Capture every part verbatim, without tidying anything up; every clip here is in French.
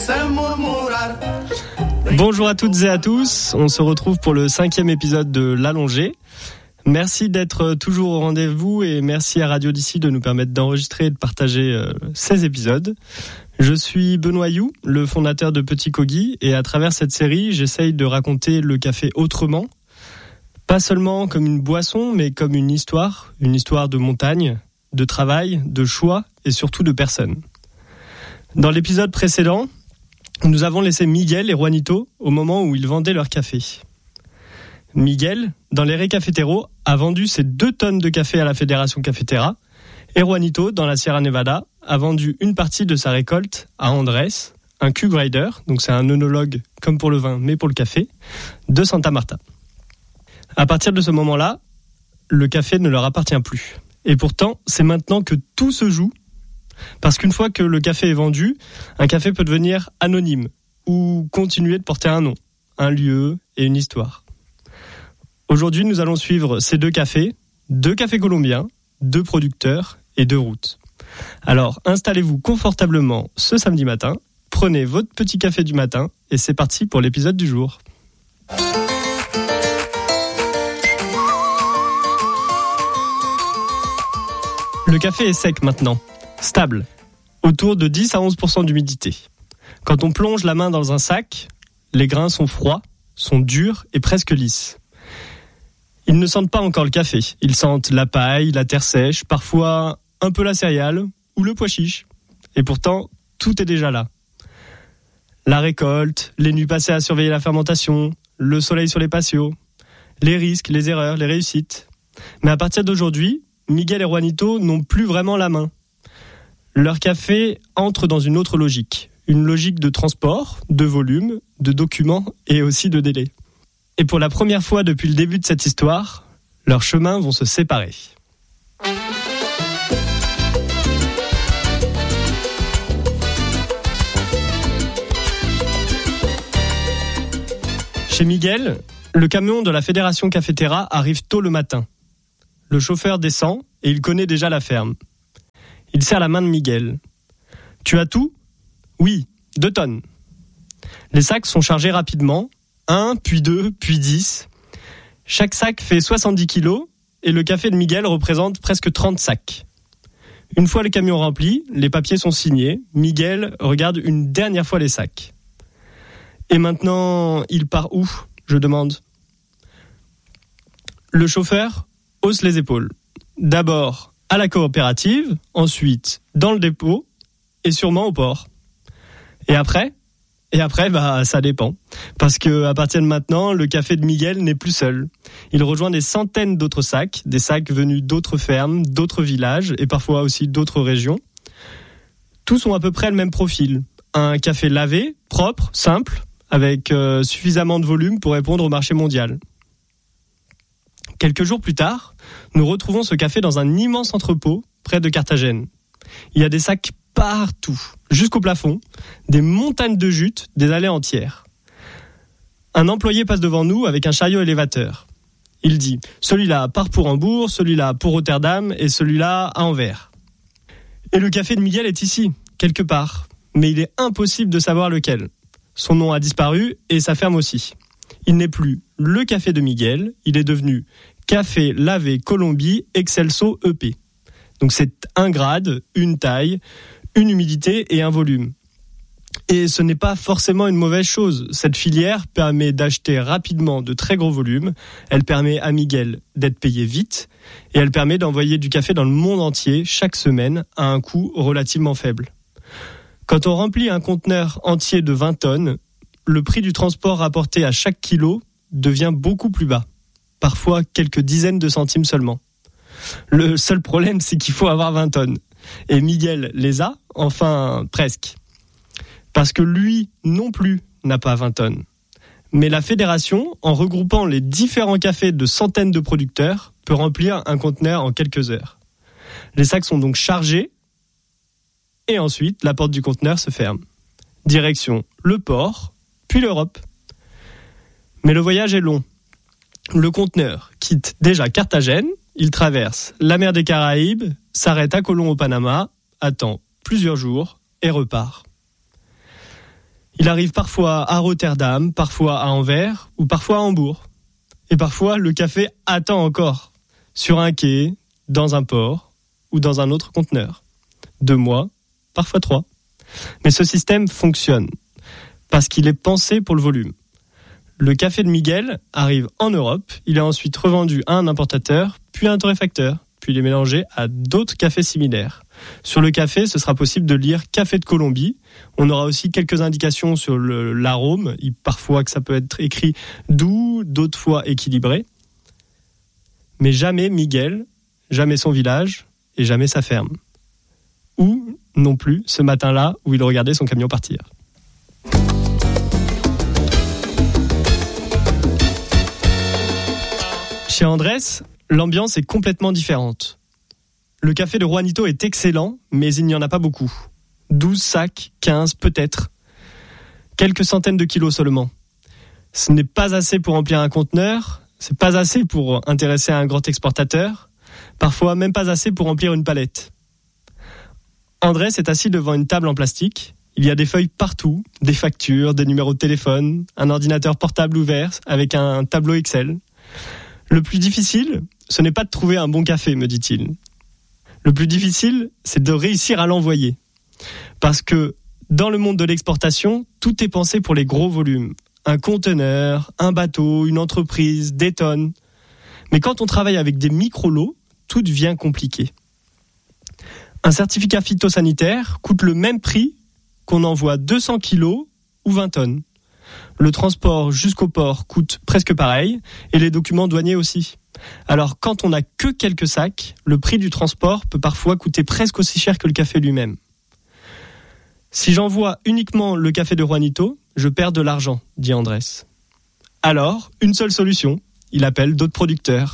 Bonjour à toutes et à tous, on se retrouve pour le cinquième épisode de L'Allongé. Merci d'être toujours au rendez-vous et merci à Radio D'ici de nous permettre d'enregistrer et de partager euh, ces épisodes. Je suis Benoît You, le fondateur de Petit Kogi, et à travers cette série, j'essaye de raconter le café autrement. Pas seulement comme une boisson, mais comme une histoire, une histoire de montagne, de travail, de choix et surtout de personnes. Dans l'épisode précédent, nous avons laissé Miguel et Juanito au moment où ils vendaient leur café. Miguel, dans l'Ere Cafetero, a vendu ses deux tonnes de café à la Fédération Cafetera, et Juanito, dans la Sierra Nevada, a vendu une partie de sa récolte à Andrés, un Q-Grader, donc c'est un œnologue comme pour le vin mais pour le café, de Santa Marta. À partir de ce moment-là, le café ne leur appartient plus. Et pourtant, c'est maintenant que tout se joue. Parce qu'une fois que le café est vendu, un café peut devenir anonyme ou continuer de porter un nom, un lieu et une histoire. Aujourd'hui, nous allons suivre ces deux cafés, deux cafés colombiens, deux producteurs et deux routes. Alors, installez-vous confortablement ce samedi matin, prenez votre petit café du matin et c'est parti pour l'épisode du jour. Le café est sec maintenant. Stable, autour de dix à onze pour cent d'humidité. Quand on plonge la main dans un sac, les grains sont froids, sont durs et presque lisses. Ils ne sentent pas encore le café, ils sentent la paille, la terre sèche, parfois un peu la céréale ou le pois chiche. Et pourtant, tout est déjà là. La récolte, les nuits passées à surveiller la fermentation, le soleil sur les patios, les risques, les erreurs, les réussites. Mais à partir d'aujourd'hui, Miguel et Juanito n'ont plus vraiment la main. Leur café entre dans une autre logique, une logique de transport, de volume, de documents et aussi de délai. Et pour la première fois depuis le début de cette histoire, leurs chemins vont se séparer. Chez Miguel, le camion de la Fédération Cafetera arrive tôt le matin. Le chauffeur descend et il connaît déjà la ferme. Il serre la main de Miguel. « Tu as tout ? » ?»« Oui, deux tonnes. » Les sacs sont chargés rapidement, un, puis deux, puis dix. Chaque sac fait soixante-dix kilos et le café de Miguel représente presque trente sacs. Une fois le camion rempli, les papiers sont signés. Miguel regarde une dernière fois les sacs. « Et maintenant, il part où ? » je demande. Le chauffeur hausse les épaules. D'abord à la coopérative, ensuite dans le dépôt et sûrement au port. Et après ? Et après, bah, ça dépend. Parce que à partir de maintenant, le café de Miguel n'est plus seul. Il rejoint des centaines d'autres sacs, des sacs venus d'autres fermes, d'autres villages et parfois aussi d'autres régions. Tous ont à peu près le même profil. Un café lavé, propre, simple, avec euh, suffisamment de volume pour répondre au marché mondial. Quelques jours plus tard, nous retrouvons ce café dans un immense entrepôt près de Carthagène. Il y a des sacs partout, jusqu'au plafond, des montagnes de jutes, des allées entières. Un employé passe devant nous avec un chariot élévateur. Il dit « Celui-là part pour Hambourg, celui-là pour Rotterdam et celui-là à Anvers. » Et le café de Miguel est ici, quelque part, mais il est impossible de savoir lequel. Son nom a disparu et sa ferme aussi. Il n'est plus le café de Miguel, il est devenu Café Lavé Colombie Excelso E P. Donc c'est un grade, une taille, une humidité et un volume. Et ce n'est pas forcément une mauvaise chose. Cette filière permet d'acheter rapidement de très gros volumes, elle permet à Miguel d'être payé vite et elle permet d'envoyer du café dans le monde entier chaque semaine à un coût relativement faible. Quand on remplit un conteneur entier de vingt tonnes, le prix du transport rapporté à chaque kilo devient beaucoup plus bas. Parfois quelques dizaines de centimes seulement. Le seul problème, c'est qu'il faut avoir vingt tonnes. Et Miguel les a, enfin presque. Parce que lui non plus n'a pas vingt tonnes. Mais la fédération, en regroupant les différents cafés de centaines de producteurs, peut remplir un conteneur en quelques heures. Les sacs sont donc chargés et ensuite la porte du conteneur se ferme. Direction le port, puis l'Europe. Mais le voyage est long. Le conteneur quitte déjà Carthagène, il traverse la mer des Caraïbes, s'arrête à Colón au Panama, attend plusieurs jours et repart. Il arrive parfois à Rotterdam, parfois à Anvers ou parfois à Hambourg. Et parfois, le café attend encore, sur un quai, dans un port ou dans un autre conteneur. Deux mois, parfois trois. Mais ce système fonctionne parce qu'il est pensé pour le volume. Le café de Miguel arrive en Europe, il est ensuite revendu à un importateur, puis à un torréfacteur, puis il est mélangé à d'autres cafés similaires. Sur le café, ce sera possible de lire café de Colombie. On aura aussi quelques indications sur le, l'arôme, parfois que ça peut être écrit doux, d'autres fois équilibré. Mais jamais Miguel, jamais son village et jamais sa ferme. Ou non plus ce matin-là où il regardait son camion partir. Chez Andrés, l'ambiance est complètement différente. Le café de Juanito est excellent, mais il n'y en a pas beaucoup. douze sacs, quinze peut-être. Quelques centaines de kilos seulement. Ce n'est pas assez pour remplir un conteneur, c'est pas assez pour intéresser un grand exportateur, parfois même pas assez pour remplir une palette. Andrés est assis devant une table en plastique. Il y a des feuilles partout, des factures, des numéros de téléphone, un ordinateur portable ouvert avec un tableau Excel. Le plus difficile, ce n'est pas de trouver un bon café, me dit-il. Le plus difficile, c'est de réussir à l'envoyer. Parce que dans le monde de l'exportation, tout est pensé pour les gros volumes. Un conteneur, un bateau, une entreprise, des tonnes. Mais quand on travaille avec des micro-lots, tout devient compliqué. Un certificat phytosanitaire coûte le même prix qu'on envoie deux cents kilos ou vingt tonnes. Le transport jusqu'au port coûte presque pareil et les documents douaniers aussi. Alors quand on n'a que quelques sacs, le prix du transport peut parfois coûter presque aussi cher que le café lui-même. Si j'envoie uniquement le café de Juanito, je perds de l'argent, dit Andrés. Alors, une seule solution, il appelle d'autres producteurs.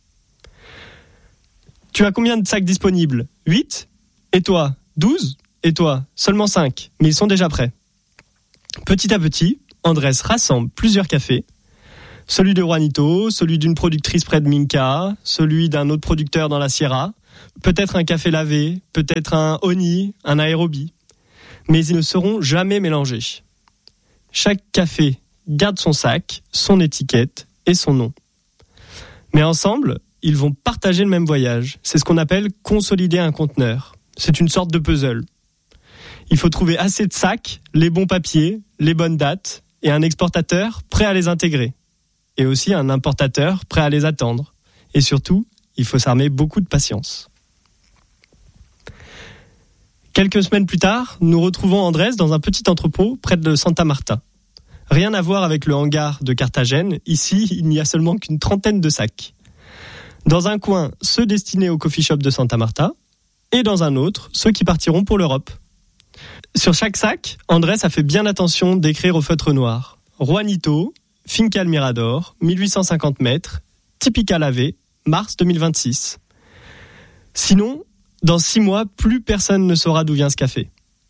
Tu as combien de sacs disponibles ? huit ? Et toi ? douze ? Et toi ? Seulement cinq, mais ils sont déjà prêts. Petit à petit, Andrés rassemble plusieurs cafés. Celui de Juanito, celui d'une productrice près de Minca, celui d'un autre producteur dans la Sierra, peut-être un café lavé, peut-être un Oni, un Aérobie. Mais ils ne seront jamais mélangés. Chaque café garde son sac, son étiquette et son nom. Mais ensemble, ils vont partager le même voyage. C'est ce qu'on appelle consolider un conteneur. C'est une sorte de puzzle. Il faut trouver assez de sacs, les bons papiers, les bonnes dates et un exportateur prêt à les intégrer. Et aussi un importateur prêt à les attendre. Et surtout, il faut s'armer beaucoup de patience. Quelques semaines plus tard, nous retrouvons Andrés dans un petit entrepôt près de Santa Marta. Rien à voir avec le hangar de Carthagène. Ici, il n'y a seulement qu'une trentaine de sacs. Dans un coin, ceux destinés au coffee shop de Santa Marta, et dans un autre, ceux qui partiront pour l'Europe. Sur chaque sac, Andrés a fait bien attention d'écrire au feutre noir Juanito, Finca El Mirador, mille huit cent cinquante mètres, Typica lavé, mars deux mille vingt-six. Sinon, dans six mois, plus personne ne saura d'où vient ce café.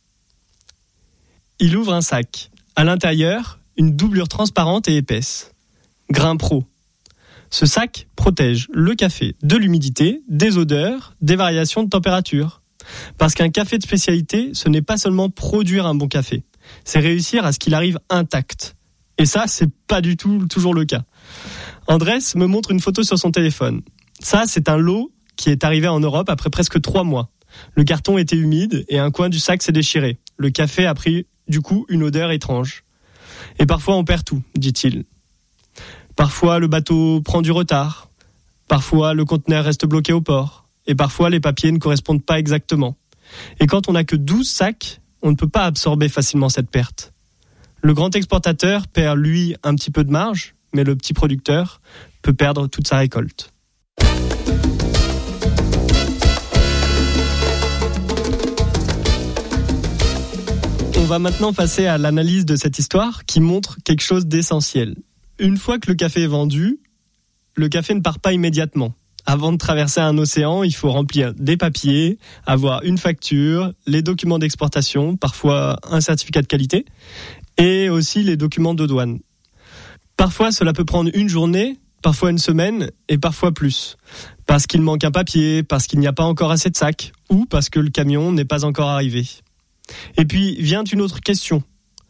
Il ouvre un sac. À l'intérieur, une doublure transparente et épaisse. Grain pro. Ce sac protège le café de l'humidité, des odeurs, des variations de température. Parce qu'un café de spécialité, ce n'est pas seulement produire un bon café, c'est réussir à ce qu'il arrive intact. Et ça, c'est pas du tout toujours le cas. Andrés me montre une photo sur son téléphone. Ça, c'est un lot qui est arrivé en Europe après presque trois mois. Le carton était humide et un coin du sac s'est déchiré. Le café a pris, du coup, une odeur étrange. Et parfois, on perd tout, dit-il. Parfois, le bateau prend du retard. Parfois, le conteneur reste bloqué au port. Et parfois, les papiers ne correspondent pas exactement. Et quand on n'a que douze sacs, on ne peut pas absorber facilement cette perte. Le grand exportateur perd, lui, un petit peu de marge, mais le petit producteur peut perdre toute sa récolte. On va maintenant passer à l'analyse de cette histoire qui montre quelque chose d'essentiel. Une fois que le café est vendu, le café ne part pas immédiatement. Avant de traverser un océan, il faut remplir des papiers, avoir une facture, les documents d'exportation, parfois un certificat de qualité, et aussi les documents de douane. Parfois, cela peut prendre une journée, parfois une semaine, et parfois plus. Parce qu'il manque un papier, parce qu'il n'y a pas encore assez de sacs, ou parce que le camion n'est pas encore arrivé. Et puis vient une autre question.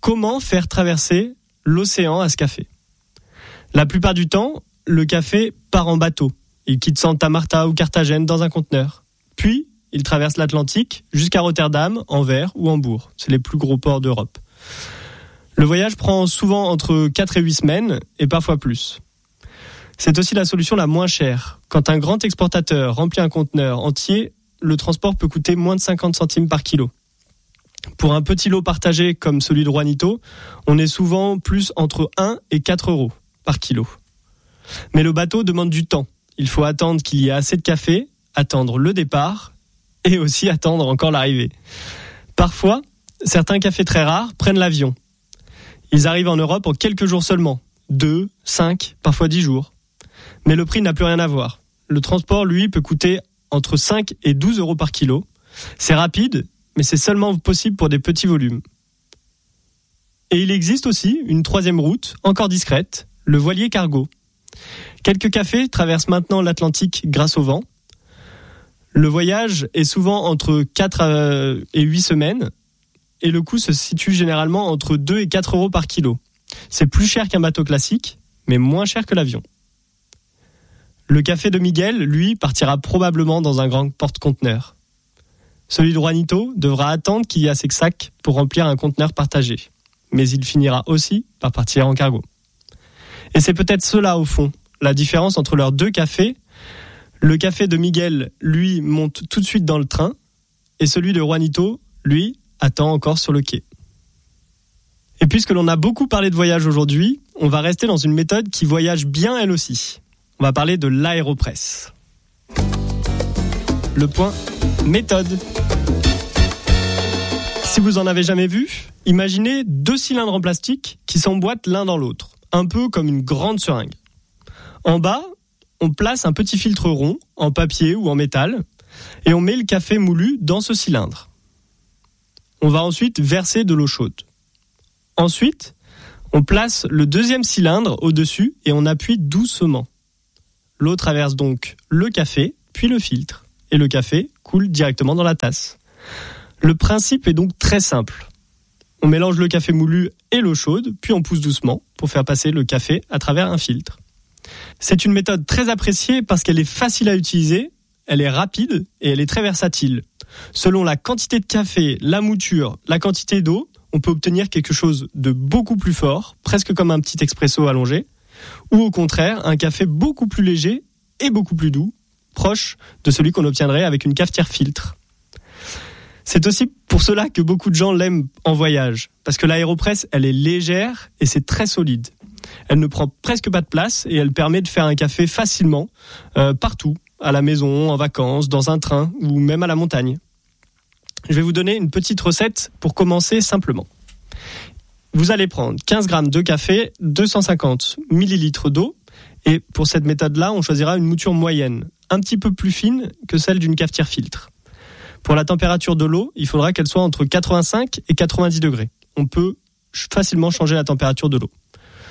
comment faire traverser l'océan à ce café. La plupart du temps, le café part en bateau. Il quitte Santa Marta ou Carthagène dans un conteneur. Puis, il traverse l'Atlantique jusqu'à Rotterdam, Anvers ou Hambourg. C'est les plus gros ports d'Europe. Le voyage prend souvent entre quatre et huit semaines et parfois plus. C'est aussi la solution la moins chère. Quand un grand exportateur remplit un conteneur entier, le transport peut coûter moins de cinquante centimes par kilo. Pour un petit lot partagé comme celui de Juanito, on est souvent plus entre un et quatre euros par kilo. Mais le bateau demande du temps. Il faut attendre qu'il y ait assez de café, attendre le départ et aussi attendre encore l'arrivée. Parfois, certains cafés très rares prennent l'avion. Ils arrivent en Europe en quelques jours seulement, deux, cinq, parfois dix jours. Mais le prix n'a plus rien à voir. Le transport, lui, peut coûter entre cinq et douze euros par kilo. C'est rapide, mais c'est seulement possible pour des petits volumes. Et il existe aussi une troisième route, encore discrète, le voilier cargo. Quelques cafés traversent maintenant l'Atlantique grâce au vent. Le voyage est souvent entre quatre et huit semaines et le coût se situe généralement entre deux et quatre euros par kilo. C'est plus cher qu'un bateau classique, mais moins cher que l'avion. Le café de Miguel, lui, partira probablement dans un grand porte-conteneur. Celui de Juanito devra attendre qu'il y ait assez de sacs pour remplir un conteneur partagé. Mais il finira aussi par partir en cargo. Et c'est peut-être cela, au fond, la différence entre leurs deux cafés. Le café de Miguel, lui, monte tout de suite dans le train, et celui de Juanito, lui, attend encore sur le quai. Et puisque l'on a beaucoup parlé de voyage aujourd'hui, on va rester dans une méthode qui voyage bien elle aussi. On va parler de l'aéropress. Le point méthode. Si vous en avez jamais vu, imaginez deux cylindres en plastique qui s'emboîtent l'un dans l'autre, un peu comme une grande seringue. En bas, on place un petit filtre rond, en papier ou en métal, et on met le café moulu dans ce cylindre. On va ensuite verser de l'eau chaude. Ensuite, on place le deuxième cylindre au-dessus et on appuie doucement. L'eau traverse donc le café, puis le filtre, et le café coule directement dans la tasse. Le principe est donc très simple. On mélange le café moulu et l'eau chaude, puis on pousse doucement pour faire passer le café à travers un filtre. C'est une méthode très appréciée parce qu'elle est facile à utiliser, elle est rapide et elle est très versatile. Selon la quantité de café, la mouture, la quantité d'eau, on peut obtenir quelque chose de beaucoup plus fort, presque comme un petit expresso allongé, ou au contraire, un café beaucoup plus léger et beaucoup plus doux, proche de celui qu'on obtiendrait avec une cafetière filtre. C'est aussi pour cela que beaucoup de gens l'aiment en voyage, parce que l'aéropress, elle est légère et c'est très solide. Elle ne prend presque pas de place et elle permet de faire un café facilement, euh, partout, à la maison, en vacances, dans un train ou même à la montagne. Je vais vous donner une petite recette pour commencer simplement. Vous allez prendre quinze grammes de café, deux cent cinquante millilitres d'eau et pour cette méthode-là, on choisira une mouture moyenne, un petit peu plus fine que celle d'une cafetière filtre. Pour la température de l'eau, il faudra qu'elle soit entre quatre-vingt-cinq et quatre-vingt-dix degrés. On peut facilement changer la température de l'eau.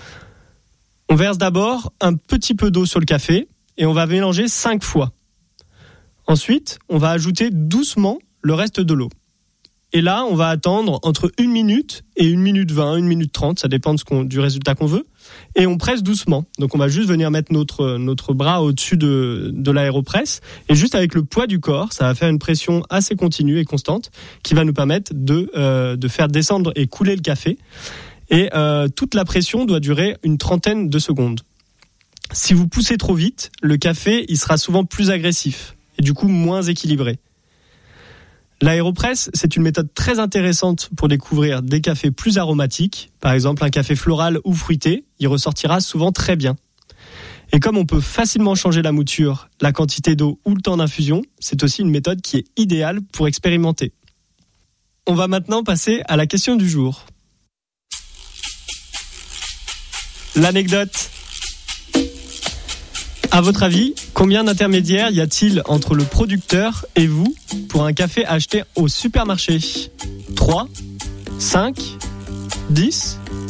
On verse d'abord un petit peu d'eau sur le café et on va mélanger cinq fois. Ensuite, on va ajouter doucement le reste de l'eau. Et là, on va attendre entre une minute et une minute vingt, une minute trente, ça dépend de ce qu'on, du résultat qu'on veut. Et on presse doucement. Donc on va juste venir mettre notre, notre bras au-dessus de, de l'aéropress. Et juste avec le poids du corps, ça va faire une pression assez continue et constante qui va nous permettre de, euh, de faire descendre et couler le café. Et euh, toute la pression doit durer une trentaine de secondes. Si vous poussez trop vite, le café il sera souvent plus agressif et du coup moins équilibré. L'aéropress, c'est une méthode très intéressante pour découvrir des cafés plus aromatiques. Par exemple, un café floral ou fruité, il ressortira souvent très bien. Et comme on peut facilement changer la mouture, la quantité d'eau ou le temps d'infusion, c'est aussi une méthode qui est idéale pour expérimenter. On va maintenant passer à la question du jour. L'anecdote. À votre avis, combien d'intermédiaires y a-t-il entre le producteur et vous pour un café acheté au supermarché ? trois, cinq, dix